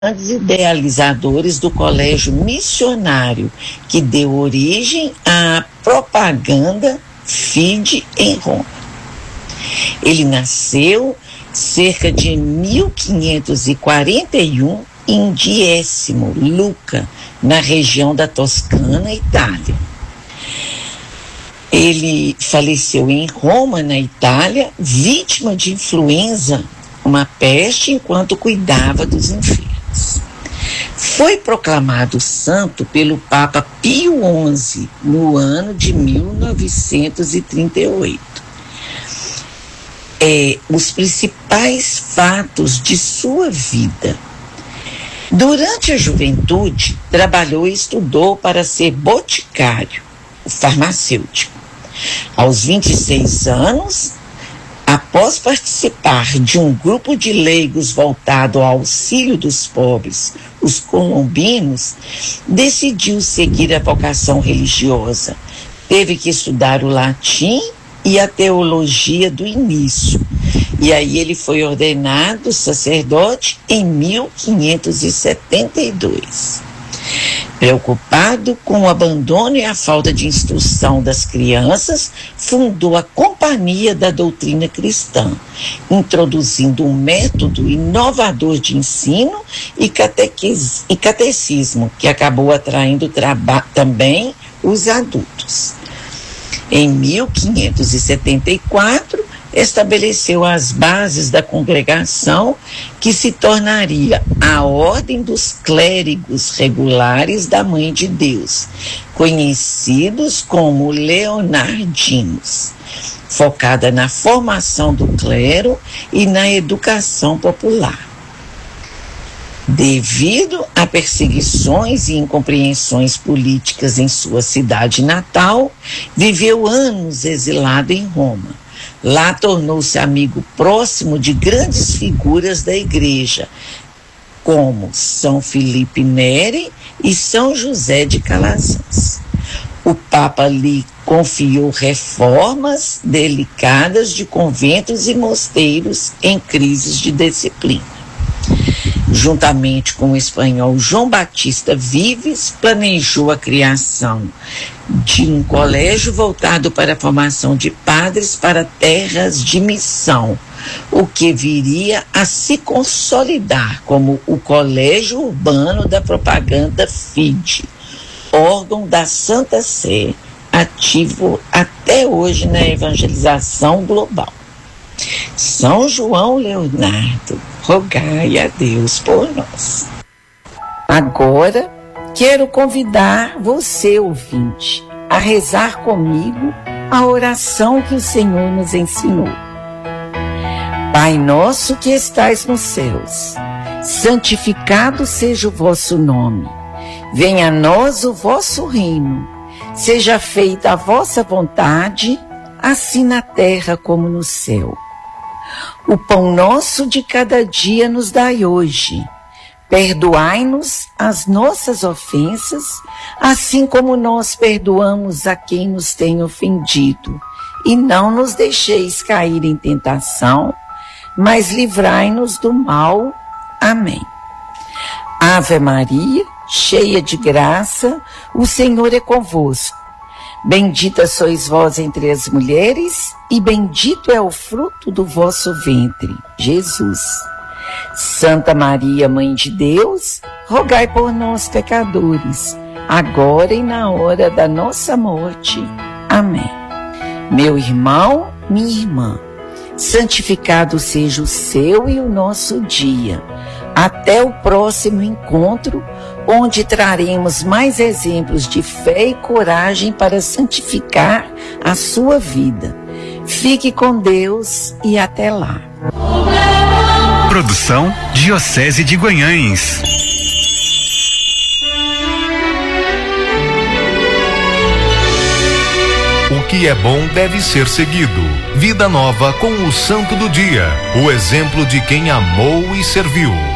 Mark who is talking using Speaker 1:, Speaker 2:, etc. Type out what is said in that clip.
Speaker 1: grandes idealizadores do colégio missionário que deu origem à propaganda Fide em Roma. Ele nasceu cerca de 1541 em Diécimo, Lucca, na região da Toscana, Itália. Ele faleceu em Roma, na Itália, vítima de influenza, uma peste, enquanto cuidava dos enfermos. Foi proclamado santo pelo Papa Pio XI no ano de 1938. Os principais fatos de sua vida. Durante a juventude, trabalhou e estudou para ser boticário, farmacêutico. Aos 26 anos, após participar de um grupo de leigos voltado ao auxílio dos pobres, os colombinos, decidiu seguir a vocação religiosa. Teve que estudar o latim e a teologia do início. E aí ele foi ordenado sacerdote em 1572. Preocupado com o abandono e a falta de instrução das crianças, fundou a Companhia da Doutrina Cristã, introduzindo um método inovador de ensino e catecismo, que acabou atraindo também os adultos. Em 1574, estabeleceu as bases da congregação, que se tornaria a Ordem dos Clérigos Regulares da Mãe de Deus, conhecidos como leonardinos, focada na formação do clero e na educação popular. Devido a perseguições e incompreensões políticas em sua cidade natal, viveu anos exilado em Roma. Lá tornou-se amigo próximo de grandes figuras da igreja, como São Filipe Neri e São José de Calazans. O Papa lhe confiou reformas delicadas de conventos e mosteiros em crises de disciplina. Juntamente com o espanhol João Batista Vives, planejou a criação de um colégio voltado para a formação de padres para terras de missão, o que viria a se consolidar como o Colégio Urbano da Propaganda Fide, órgão da Santa Sé, ativo até hoje na evangelização global. São João Leonardo, rogai a Deus por nós. Agora, quero convidar você, ouvinte, a rezar comigo a oração que o Senhor nos ensinou. Pai nosso que estais nos céus, santificado seja o vosso nome. Venha a nós o vosso reino. Seja feita a vossa vontade, assim na terra como no céu. O pão nosso de cada dia nos dai hoje. Perdoai-nos as nossas ofensas, assim como nós perdoamos a quem nos tem ofendido. E não nos deixeis cair em tentação, mas livrai-nos do mal. Amém. Ave Maria, cheia de graça, o Senhor é convosco. Bendita sois vós entre as mulheres, e bendito é o fruto do vosso ventre, Jesus. Santa Maria, Mãe de Deus, rogai por nós, pecadores, agora e na hora da nossa morte. Amém. Meu irmão, minha irmã, santificado seja o seu e o nosso dia. Até o próximo encontro, onde traremos mais exemplos de fé e coragem para santificar a sua vida. Fique com Deus e até lá.
Speaker 2: Produção Diocese de Guanhães. O que é bom deve ser seguido. Vida Nova com o Santo do Dia, o exemplo de quem amou e serviu.